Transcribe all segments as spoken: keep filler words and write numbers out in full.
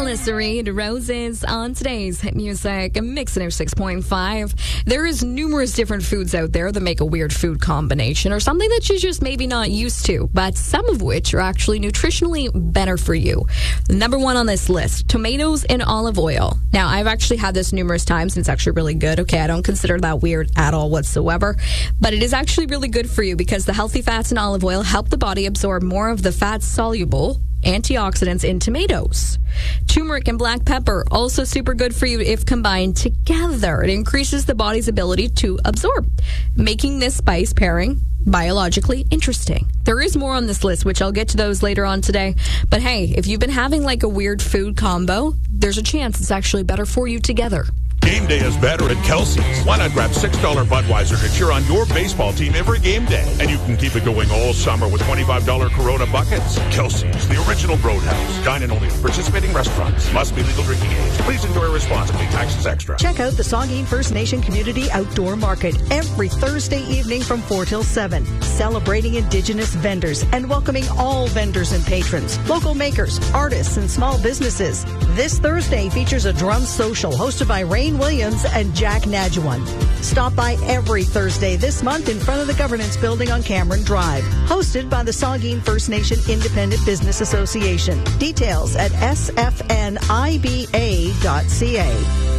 Melissa Reed, Roses on today's Hit Music Mix one oh six point five. There is numerous different foods out there that make a weird food combination or something that you're just maybe not used to, but some of which are actually nutritionally better for you. Number one on this list, tomatoes in olive oil. Now, I've actually had this numerous times and it's actually really good. Okay, I don't consider that weird at all whatsoever, but it is actually really good for you because the healthy fats in olive oil help the body absorb more of the fat-soluble antioxidants in tomatoes. Turmeric and black pepper, also super good for you if combined together. It increases the body's ability to absorb, making this spice pairing biologically interesting. There is more on this list, which I'll get to those later on today. But hey, if you've been having like a weird food combo, there's a chance it's actually better for you together. Game day is better at Kelsey's. Why not grab six dollars Budweiser to cheer on your baseball team every game day? And you can keep it going all summer with twenty-five dollars Corona buckets. Kelsey's, the original Roadhouse. Dine in only at participating restaurants. Must be legal drinking age. Please enjoy responsibly. Taxes extra. Check out the Saugeen First Nation Community Outdoor Market every Thursday evening from four till seven. Celebrating Indigenous vendors and welcoming all vendors and patrons, local makers, artists, and small businesses. This Thursday features a drum social hosted by Rain Williams and Jack Nadjuan. Stop by every Thursday this month in front of the Governance Building on Cameron Drive. Hosted by the Saugeen First Nation Independent Business Association. Details at s f n i b a dot c a.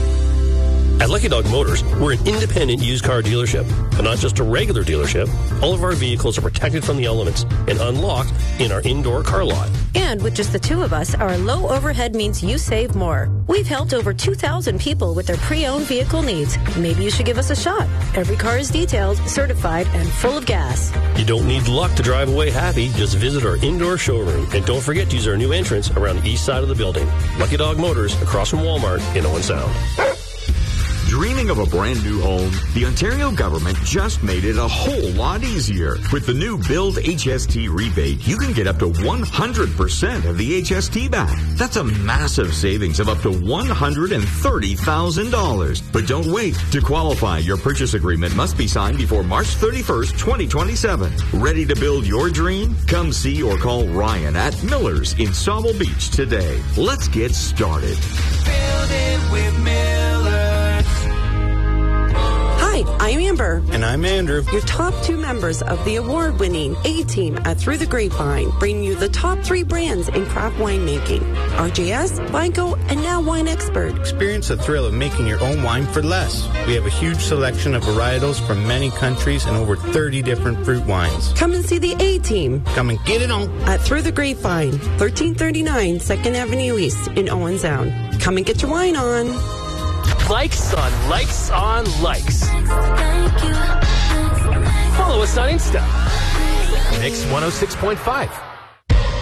At Lucky Dog Motors, we're an independent used car dealership, but not just a regular dealership. All of our vehicles are protected from the elements and unlocked in our indoor car lot. And with just the two of us, our low overhead means you save more. We've helped over two thousand people with their pre-owned vehicle needs. Maybe you should give us a shot. Every car is detailed, certified, and full of gas. You don't need luck to drive away happy. Just visit our indoor showroom. And don't forget to use our new entrance around the east side of the building. Lucky Dog Motors, across from Walmart in Owen Sound. Dreaming of a brand new home? The Ontario government just made it a whole lot easier. With the new Build H S T rebate, you can get up to one hundred percent of the H S T back. That's a massive savings of up to one hundred thirty thousand dollars. But don't wait. To qualify, your purchase agreement must be signed before March thirty-first, twenty twenty-seven. Ready to build your dream? Come see or call Ryan at Miller's in Sauble Beach today. Let's get started. Build it with Miller. Hi, I'm Amber. And I'm Andrew. Your top two members of the award-winning A-Team at Through the Grapevine, bringing you the top three brands in craft winemaking. R J S, Vineco, and now Wine Expert. Experience the thrill of making your own wine for less. We have a huge selection of varietals from many countries and over thirty different fruit wines. Come and see the A-Team. Come and get it on. At Through the Grapevine, thirteen thirty-nine second Avenue East in Owen Sound. Come and get your wine on. Likes on likes on likes. Follow us on Insta. Mix one oh six point five.